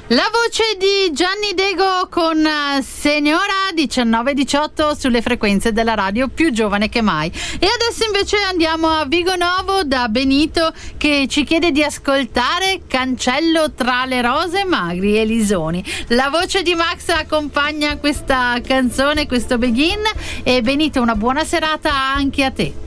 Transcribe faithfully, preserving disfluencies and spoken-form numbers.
La voce di Gianni Dego con Signora diciannove diciotto sulle frequenze della radio più giovane che mai. E adesso invece andiamo a Vigonovo da Benito che ci chiede di ascoltare Cancello tra le rose, Magri e Lisoni. La voce di Max accompagna questa canzone, questo begin, e Benito, una buona serata anche a te.